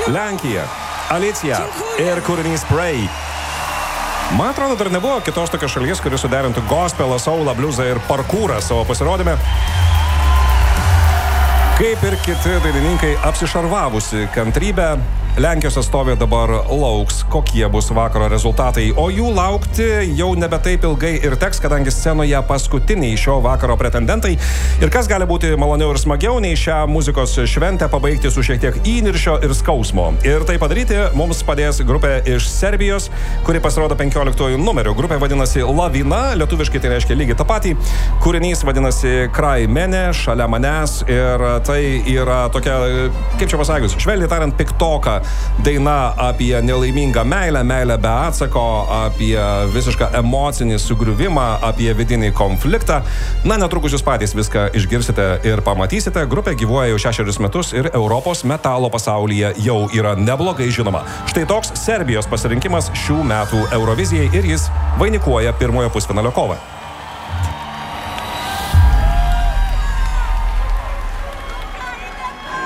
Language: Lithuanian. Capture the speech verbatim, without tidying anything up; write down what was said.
Lenkija, Alicija ir kūrinys Pray. Man atrodo, dar nebuvo kitos tokios šalies, kuris suderintų gospelą, soulą, bliuzą ir parkūrą savo pasirodyme. Kaip ir kiti dainininkai apsišarvavusi kantrybę, Lenkijos atstovė dabar lauks, kokie bus vakaro rezultatai, o jų laukti jau nebe taip ilgai ir teks, kadangi scenoje paskutiniai šio vakaro pretendentai. Ir kas gali būti maloniau ir smagiau nei šią muzikos šventę pabaigti su šiek tiek įniršio ir skausmo. Ir tai padaryti mums padės grupė iš Serbijos, kuri pasirodo penkioliktuoju numeriu. Grupė vadinasi Lavina, lietuviškai tai reiškia lygiai tą patį. Kūrinys vadinasi Kraj mene, šalia manęs, ir tai yra tokia, kaip čia pasakius, švelniai tariant, piktoka daina apie nelaimingą meilę, meilę be atsako, apie visišką emocinį sugriuvimą, apie vidinį konfliktą. Na, netrukus jūs patys viską išgirsite ir pamatysite. Grupė gyvuoja jau šešerius metus ir Europos metalo pasaulyje jau yra neblogai žinoma. Štai toks Serbijos pasirinkimas šių metų Eurovizijai ir jis vainikuoja pirmojo pusfinalio kovą.